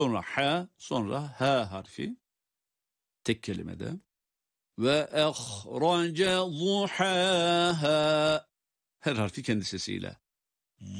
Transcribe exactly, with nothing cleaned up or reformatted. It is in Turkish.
sonra ha, sonra ha harfi. Tek kelimede. Ve ehrace zuhaha. Her harfi kendi sesiyle.